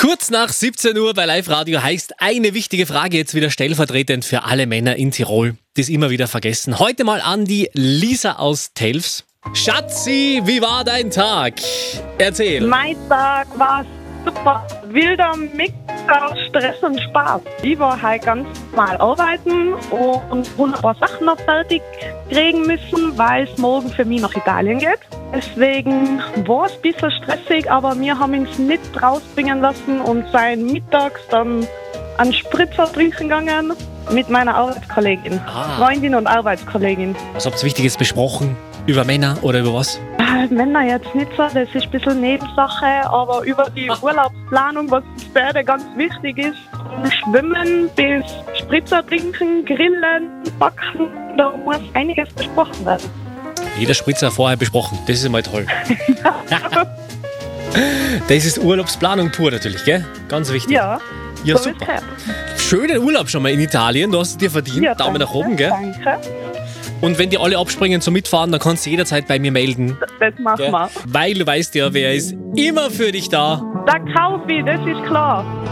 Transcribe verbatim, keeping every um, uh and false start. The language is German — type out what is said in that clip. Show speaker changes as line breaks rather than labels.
Kurz nach siebzehn Uhr bei Live Radio heißt eine wichtige Frage jetzt wieder stellvertretend für alle Männer in Tirol, die es immer wieder vergessen. Heute mal an die Lisa aus Telfs. Schatzi, wie war dein Tag? Erzähl.
Mein Tag war super. Wilder Mix aus Stress und Spaß. Ich war halt ganz normal arbeiten und ein paar Sachen noch fertig kriegen müssen, weil es morgen für mich nach Italien geht. Deswegen war es ein bisschen stressig, aber wir haben uns nicht rausbringen lassen und sind mittags dann einen Spritzer trinken gegangen mit meiner Arbeitskollegin.
Ah.
Freundin und Arbeitskollegin.
Was habt ihr Wichtiges besprochen? Über Männer oder über was?
Äh, Männer jetzt nicht so, das ist ein bisschen Nebensache, aber über die Urlaubsplanung, was uns beide ganz wichtig ist, vom Schwimmen bis Spritzer trinken, Grillen, Backen, da muss einiges besprochen werden.
Jeder Spritzer vorher besprochen, das ist immer toll. Das ist Urlaubsplanung pur natürlich, gell? Ganz wichtig.
Ja,
Ja,
so
super.
ist es.
Schönen Urlaub schon mal in Italien, du hast es dir verdient.
Ja,
Daumen
danke,
nach oben, gell?
Danke,
Und wenn die alle abspringen zum Mitfahren, dann kannst du jederzeit bei mir melden.
das machen
Gell?
wir.
Weil du weißt ja, wer ist immer für dich da.
Der Kaufi, das ist klar.